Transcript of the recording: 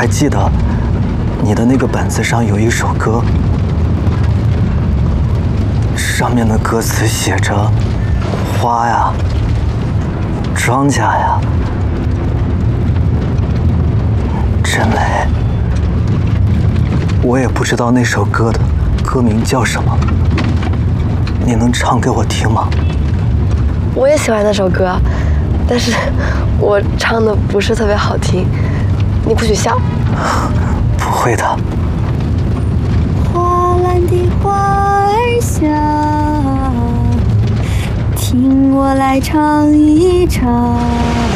还记得你的那个本子上有一首歌，上面的歌词写着“花呀，庄稼呀，真美”。我也不知道那首歌的歌名叫什么，你能唱给我听吗？ 我也喜欢那首歌，但是我唱的不是特别好听，你不许笑。 不会的。 花篮的花儿下，听我来唱一唱。